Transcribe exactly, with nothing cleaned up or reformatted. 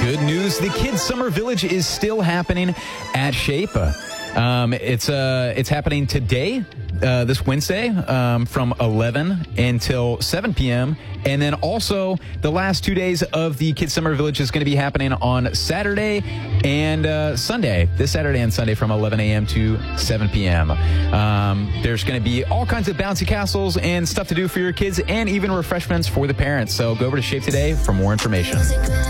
Good news. The Kids Summer Village is still happening at Shape. Um, it's uh, it's happening today, uh, this Wednesday, um, from eleven until seven p.m. And then also the last two days of the Kids Summer Village is going to be happening on Saturday and uh, Sunday. This Saturday and Sunday from eleven a.m. to seven p.m. Um, there's going to be all kinds of bouncy castles and stuff to do for your kids and even refreshments for the parents. So go over to Shape today for more information.